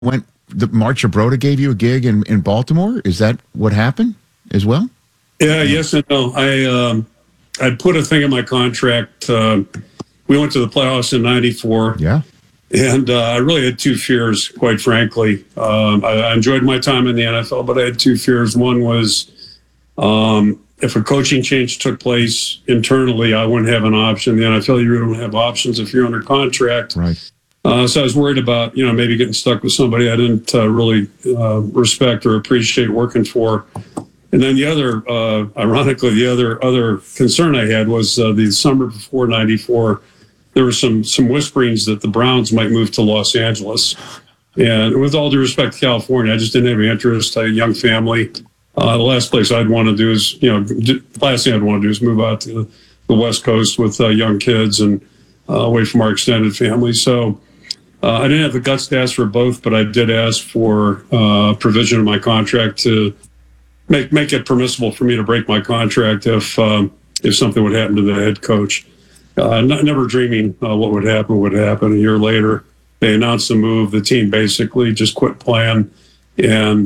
went, the Marcia Broda gave you a gig in Baltimore? Is that what happened as well? Yeah, yes and no. I put a thing in my contract. We went to the playoffs in '94. Yeah. And I really had two fears, quite frankly. I enjoyed my time in the NFL, but I had two fears. One was if a coaching change took place internally, I wouldn't have an option. The NFL, you don't have options if you're under contract. Right. So I was worried about, maybe getting stuck with somebody I didn't really respect or appreciate working for. And then the other, ironically, the other concern I had was the summer before '94. There were some whisperings that the Browns might move to Los Angeles. And with all due respect to California, I just didn't have any interest. I had a young family. The last place I'd want to do is, last thing I'd want to do is move out to the West Coast with young kids and away from our extended family. So I didn't have the guts to ask for both, but I did ask for provision in my contract to make it permissible for me to break my contract if something would happen to the head coach. Never dreaming what would happen. A year later, they announced the move. The team basically just quit playing, and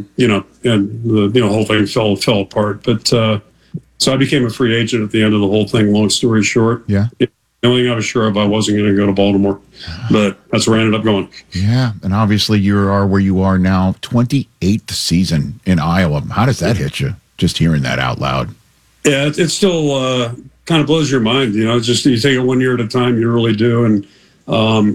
the whole thing fell apart. But so I became a free agent at the end of the whole thing. Long story short, yeah. The only thing I was sure of, I wasn't going to go to Baltimore, but that's where I ended up going. Yeah, and obviously you are where you are now, 28th season in Iowa. How does that hit you? Just hearing that out loud. Yeah, it's still kind of blows your mind. Just you take it one year at a time. You really do, and I'm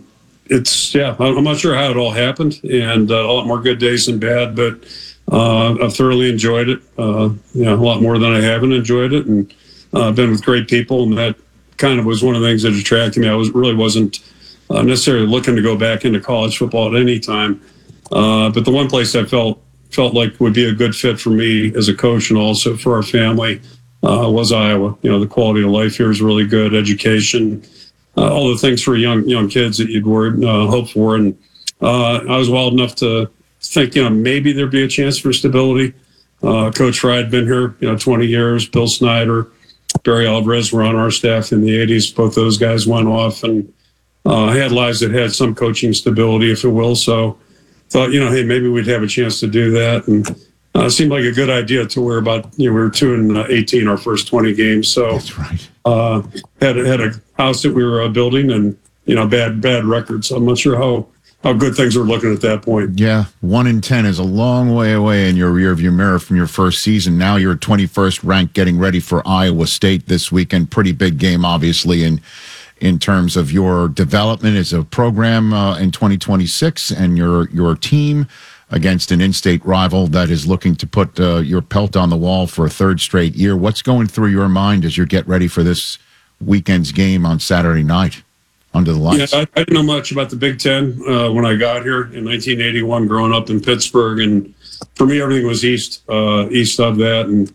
not sure how it all happened, and a lot more good days than bad, but I've thoroughly enjoyed it. A lot more than I haven't enjoyed it, and I've been with great people, and that kind of was one of the things that attracted me. I wasn't necessarily looking to go back into college football at any time, but the one place I felt like would be a good fit for me as a coach and also for our family was Iowa. The quality of life here is really good. Education, all the things for young kids that you'd hope for. And I was wild enough to think, maybe there'd be a chance for stability. Coach Fry had been here, 20 years. Bill Snyder, Barry Alvarez were on our staff in the '80s. Both those guys went off, and I had lives that had some coaching stability, if you will. So thought, hey, maybe we'd have a chance to do that. And it seemed like a good idea to where about, we were 2-18 our first 20 games. So that's right. Had a house that we were building and, bad records. So I'm not sure how good things were looking at that point. Yeah. 1-10 is a long way away in your rearview mirror from your first season. Now you're 21st ranked, getting ready for Iowa State this weekend. Pretty big game, obviously, in terms of your development as a program in 2026 and your team against an in-state rival that is looking to put your pelt on the wall for a third straight year. What's going through your mind as you get ready for this weekend's game on Saturday night under the lights? Yeah, I didn't know much about the Big Ten when I got here in 1981, growing up in Pittsburgh. And for me, everything was east of that. And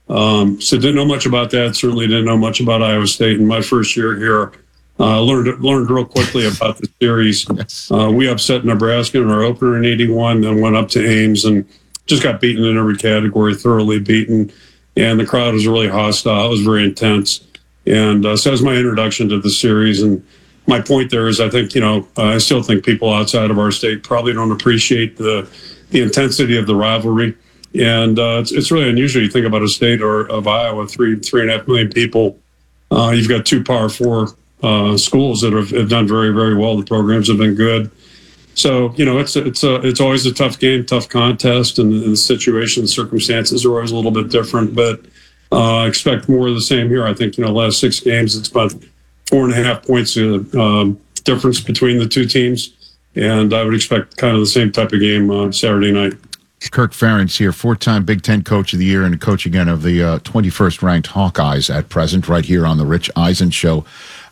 so didn't know much about that. Certainly didn't know much about Iowa State. In my first year here, learned real quickly about the series. Yes. We upset Nebraska in our opener in '81, then went up to Ames and just got beaten in every category, thoroughly beaten. And the crowd was really hostile. It was very intense. And so that was my introduction to the series. And my point there is, I think, I still think people outside of our state probably don't appreciate the intensity of the rivalry. And it's really unusual. You think about a state of Iowa, 3.5 million people. You've got two Power 4 schools that have done very, very well. The programs have been good. So, it's always a tough game, tough contest, and the situation, the circumstances are always a little bit different. But I expect more of the same here. I think, last 6 games, it's about 4.5 points difference between the two teams. And I would expect kind of the same type of game on Saturday night. Kirk Ferentz here, 4-time Big Ten Coach of the Year and coach again of the 21st ranked Hawkeyes at present, right here on the Rich Eisen Show.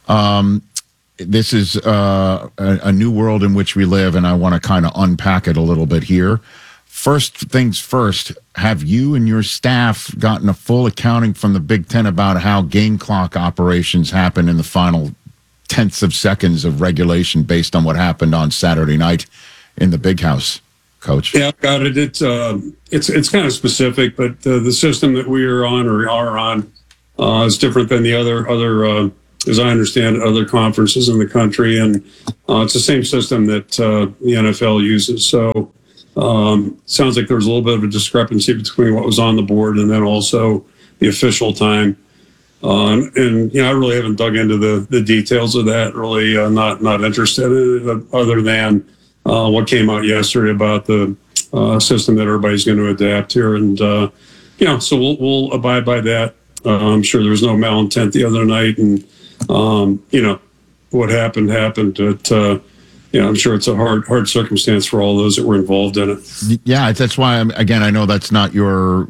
This is a new world in which we live, and I want to kind of unpack it a little bit here. First things first, have you and your staff gotten a full accounting from the Big Ten about how game clock operations happen in the final tenths of seconds of regulation based on what happened on Saturday night in the Big House, Coach? Yeah, I've got it. It's kind of specific, but the system that we are on is different than the other as I understand it, other conferences in the country, and it's the same system that the NFL uses. So sounds like there was a little bit of a discrepancy between what was on the board and then also the official time. And I really haven't dug into the details of that. Really, not interested in it, other than what came out yesterday about the system that everybody's going to adapt here, and so we'll abide by that. I'm sure there was no malintent the other night, and what happened, but I'm sure it's a hard circumstance for all those that were involved in it. Yeah, that's why I know that's not your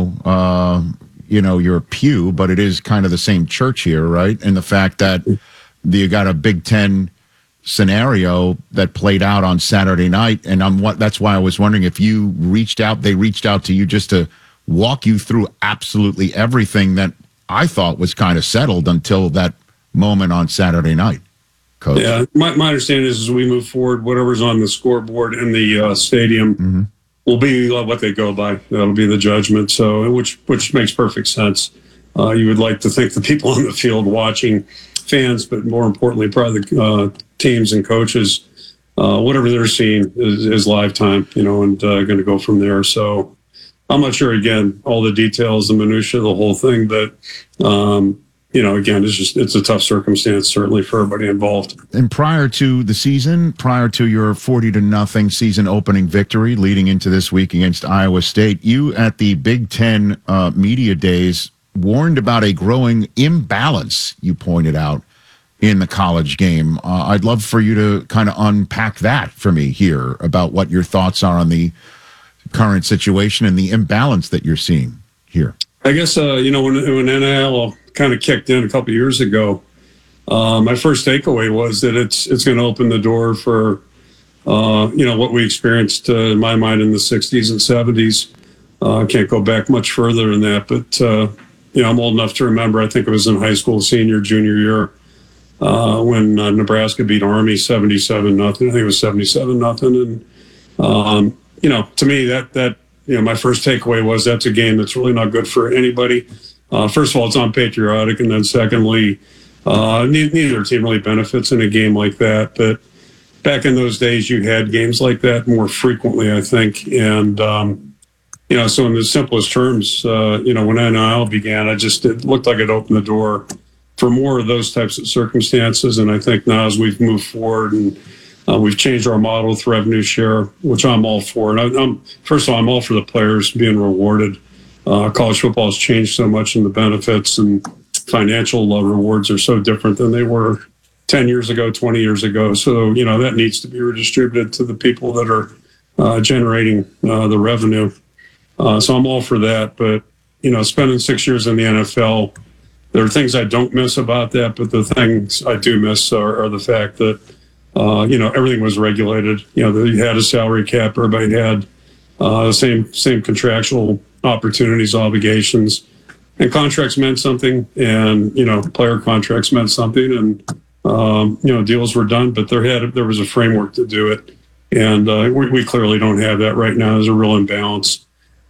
your pew, but it is kind of the same church here, right? And the fact that you got a Big Ten scenario that played out on Saturday night, and that's why I was wondering if they reached out to you just to walk you through absolutely everything that I thought was kind of settled until that moment on Saturday night, Coach. Yeah, my understanding is as we move forward, whatever's on the scoreboard in the stadium will be what they go by. That'll be the judgment. So, which makes perfect sense. You would like to think the people on the field watching, fans, but more importantly, probably the teams and coaches, whatever they're seeing is live time, and going to go from there. So I'm not sure, again, all the details, the minutia, the whole thing, but again, it's a tough circumstance, certainly for everybody involved. And prior to the season, prior to your 40-0 season opening victory leading into this week against Iowa State, you at the Big Ten media days warned about a growing imbalance, you pointed out, in the college game. I'd love for you to kind of unpack that for me here about what your thoughts are on the current situation and the imbalance that you're seeing here. I guess, when NIL kind of kicked in a couple of years ago, my first takeaway was that it's going to open the door for, what we experienced, in my mind, in the 60s and 70s. I can't go back much further than that, but, I'm old enough to remember, I think it was in high school, junior year, when Nebraska beat Army 77-0. I think it was 77-0. And, to me, that my first takeaway was that's a game that's really not good for anybody. First of all, it's unpatriotic, and then secondly, neither team really benefits in a game like that. But back in those days, you had games like that more frequently, I think. And, so in the simplest terms, when NIL began, it looked like it opened the door for more of those types of circumstances. And I think now as we've moved forward and we've changed our model with revenue share, which I'm all for. And first of all, I'm all for the players being rewarded. College football has changed so much, and the benefits and financial rewards are so different than they were 10 years ago, 20 years ago. So, that needs to be redistributed to the people that are generating the revenue. So I'm all for that. But, spending 6 years in the NFL, there are things I don't miss about that. But the things I do miss are the fact that, everything was regulated. You had a salary cap. Everybody had the same contractual opportunities, obligations, and contracts meant something, and player contracts meant something, and deals were done, but there was a framework to do it, and we clearly don't have that right now. There's a real imbalance.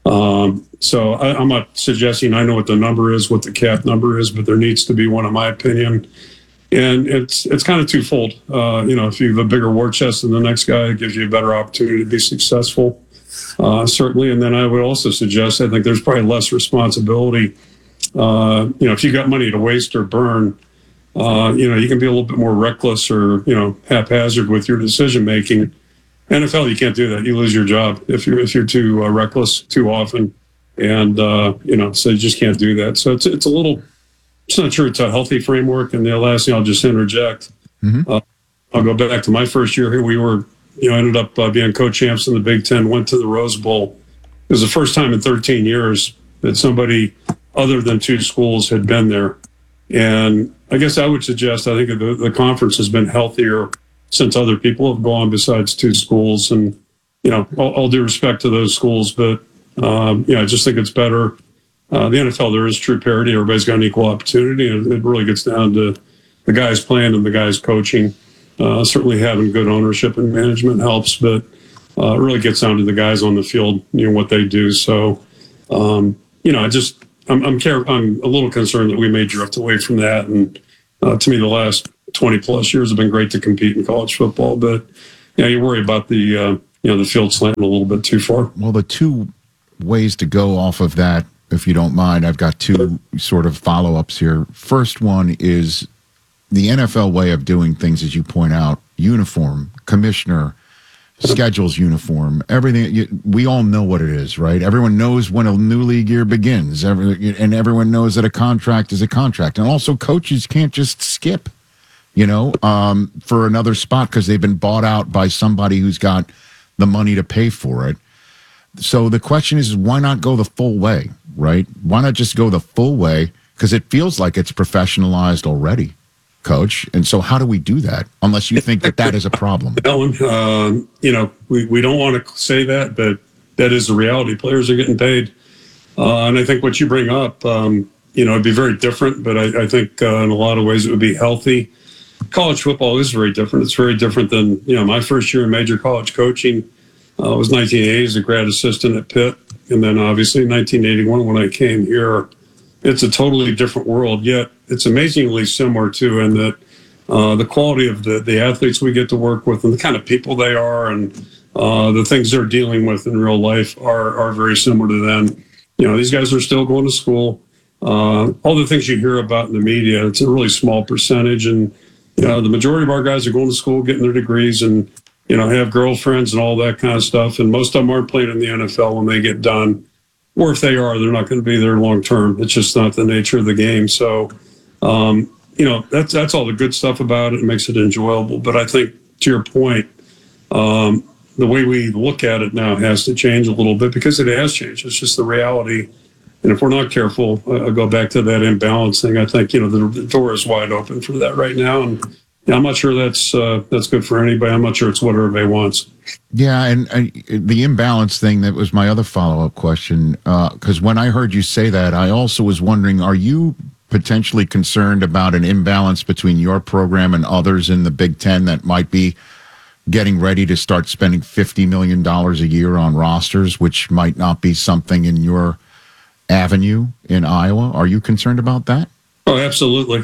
So I'm not suggesting I know what the number is, what the cap number is, but there needs to be one, in my opinion. And it's kind of twofold. If you have a bigger war chest than the next guy, it gives you a better opportunity to be successful. Certainly. And then I would also suggest, I think there's probably less responsibility. If you got money to waste or burn, you can be a little bit more reckless or, haphazard with your decision making. NFL, you can't do that. You lose your job if you're too reckless too often. And, so you just can't do that. So it's not sure it's a healthy framework. And the last thing I'll just interject, I'll go back to my first year here. We were, ended up being co-champs in the Big Ten, went to the Rose Bowl. It was the first time in 13 years that somebody other than two schools had been there. And I guess I would suggest, I think the conference has been healthier since other people have gone besides two schools. And, all due respect to those schools, but, I just think it's better. The NFL, there is true parity. Everybody's got an equal opportunity. And it really gets down to the guys playing and the guys coaching. Certainly having good ownership and management helps, but it really gets down to the guys on the field, what they do. So, I'm a little concerned that we may drift away from that, and To me, the last 20 plus years have been great to compete in college football, but you worry about the the field slanting a little bit too far. Well, the two ways to go off of that, if you don't mind, I've got two sort of follow-ups here. First one is the NFL way of doing things, as you point out, uniform, commissioner, schedules uniform, everything. We all know what it is, right? Everyone knows when a new league year begins, and everyone knows that a contract is a contract. And also coaches can't just skip, for another spot because they've been bought out by somebody who's got the money to pay for it. So the question is, why not go the full way, right? Why not just go the full way? Because it feels like it's professionalized already, Coach. And so how do we do that? Unless you think that is a problem. Ellen, we don't want to say that, but that is the reality. Players are getting paid. And I think what you bring up, it'd be very different, but I think in a lot of ways it would be healthy. College football is very different. It's very different than, my first year in major college coaching. Was 1980 as a grad assistant at Pitt. And then obviously 1981 when I came here. It's a totally different world, yet it's amazingly similar too, in that the quality of the athletes we get to work with and the kind of people they are and the things they're dealing with in real life are very similar to them. These guys are still going to school. All the things you hear about in the media, it's a really small percentage. And, the majority of our guys are going to school, getting their degrees and, have girlfriends and all that kind of stuff. And most of them aren't playing in the NFL when they get done. Or if they are, they're not going to be there long term. It's just not the nature of the game. So, that's all the good stuff about it. It makes it enjoyable. But I think, to your point, the way we look at it now has to change a little bit because it has changed. It's just the reality. And if we're not careful, I'll go back to that imbalance thing. I think, the door is wide open for that right now. And I'm not sure that's good for anybody. I'm not sure it's what everybody wants. Yeah, and the imbalance thing, that was my other follow-up question. Because when I heard you say that, I also was wondering, are you potentially concerned about an imbalance between your program and others in the Big Ten that might be getting ready to start spending $50 million a year on rosters, which might not be something in your avenue in Iowa? Are you concerned about that? Oh, absolutely.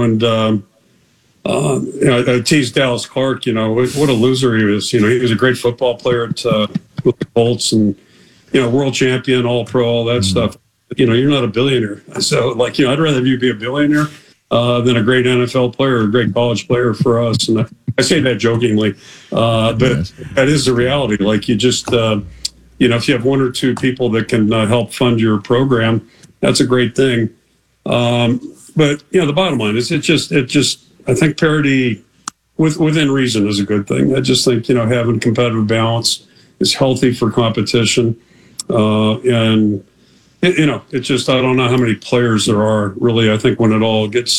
I teased Dallas Clark, what a loser he was. He was a great football player at the Colts and, world champion, all pro, all that stuff. You're not a billionaire. So, I'd rather you be a billionaire than a great NFL player or a great college player for us. And I say that jokingly, but that is the reality. You just, if you have one or two people that can help fund your program, that's a great thing. But, the bottom line is it just, I think parity within reason is a good thing. I just think, having competitive balance is healthy for competition. And, it just, I don't know how many players there are really. I think when it all gets,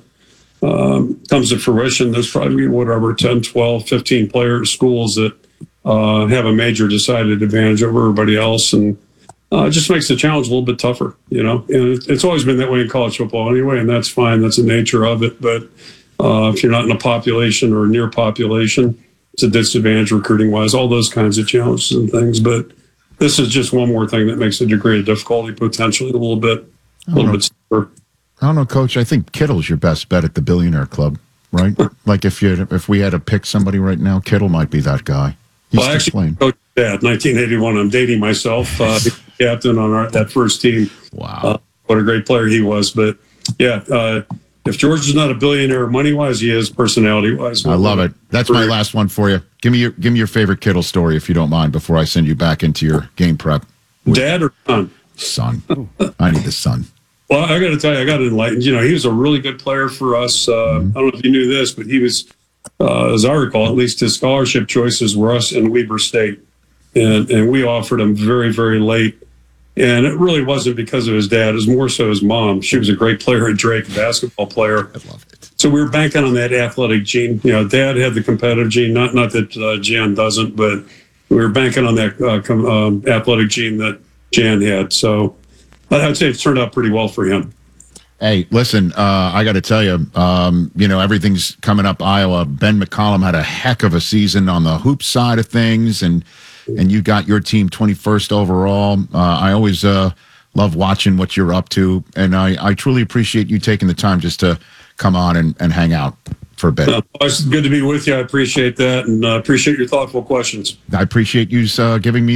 comes to fruition, there's probably 10, 12, 15 schools that have a major decided advantage over everybody else. And it just makes the challenge a little bit tougher, and it's always been that way in college football anyway, and that's fine. That's the nature of it. But if you're not in a population or near population, it's a disadvantage recruiting wise, all those kinds of challenges and things. But this is just one more thing that makes the degree of difficulty potentially a little bit steeper. I don't know, Coach. I think Kittle's your best bet at the Billionaire Club, right? If we had to pick somebody right now, Kittle might be that guy. Well, actually, Coach Dad, 1981. I'm dating myself. Captain on that first team. Wow, what a great player he was. But yeah. If George is not a billionaire money-wise, he is personality-wise. I love it. That's my last one for you. Give me your favorite Kittle story, if you don't mind, before I send you back into your game prep. Dad or son? Son. I need the son. Well, I got to tell you, I got enlightened. He was a really good player for us. I don't know if you knew this, but he was, as I recall, at least his scholarship choices were us and Weber State. And we offered him very, very late. And it really wasn't because of his dad. It was more so his mom. She was a great player at Drake, a basketball player. I love it. So we were banking on that athletic gene. Dad had the competitive gene. Not that Jan doesn't, but we were banking on that athletic gene that Jan had. So I'd say it's turned out pretty well for him. Hey, listen, I got to tell you, everything's coming up Iowa. Ben McCollum had a heck of a season on the hoop side of things, and you got your team 21st overall. I always love watching what you're up to, and I truly appreciate you taking the time just to come on and hang out for a bit. It's good to be with you. I appreciate that, and appreciate your thoughtful questions. I appreciate you giving me